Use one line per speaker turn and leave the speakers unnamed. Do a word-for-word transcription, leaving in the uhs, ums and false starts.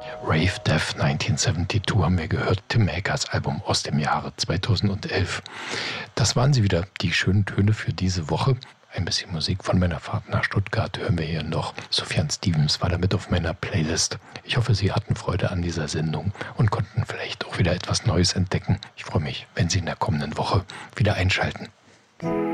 Rave Death neunzehnhundertzweiundsiebzig haben wir gehört, Tim Akers Album aus dem Jahre zweitausendelf. Das waren sie wieder, die schönen Töne für diese Woche. Ein bisschen Musik von meiner Fahrt nach Stuttgart hören wir hier noch. Sufjan Stevens war damit auf meiner Playlist. Ich hoffe, Sie hatten Freude an dieser Sendung und konnten vielleicht auch wieder etwas Neues entdecken. Ich freue mich, wenn Sie in der kommenden Woche wieder einschalten.